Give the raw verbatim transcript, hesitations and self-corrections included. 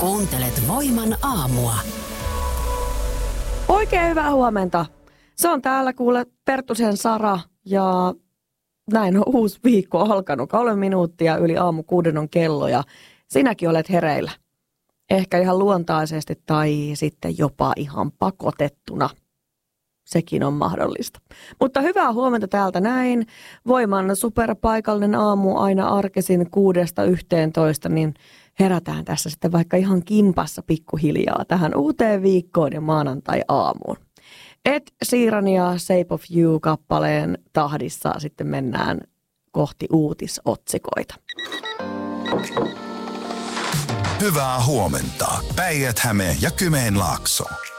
Kuuntelet Voiman aamua. Oikein hyvää huomenta. Se on täällä kuule Perttusen Sara ja näin on uusi viikko alkanut. Kolme minuuttia yli aamu kuuden on kello ja sinäkin olet hereillä. Ehkä ihan luontaisesti tai sitten jopa ihan pakotettuna. Sekin on mahdollista. Mutta hyvää huomenta täältä näin. Voiman superpaikallinen aamu aina arkisin kuudesta yhteentoista, niin herätään tässä sitten vaikka ihan kimpassa pikkuhiljaa tähän uuteen viikkoon ja maanantai-aamuun. Ed Sheeran ja Shape of You-kappaleen tahdissa sitten mennään kohti uutisotsikoita. Hyvää huomenta. Päijät-Häme ja Kymenlaakso.